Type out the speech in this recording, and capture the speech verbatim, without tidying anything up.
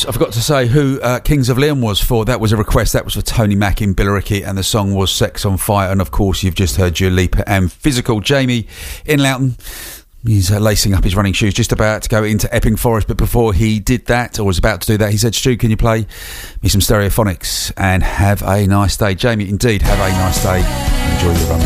Oops, I forgot to say who uh, Kings of Leon was for. That was a request. That was for Tony Mack in Billericay, and the song was Sex on Fire. And of course, you've just heard Dua Lipa and Physical. Jamie in Loughton. He's uh, lacing up his running shoes, just about to go into Epping Forest. But before he did that, or was about to do that, he said, Stu, can you play me some Stereophonics? And have a nice day. Jamie, indeed, have a nice day. Enjoy your run.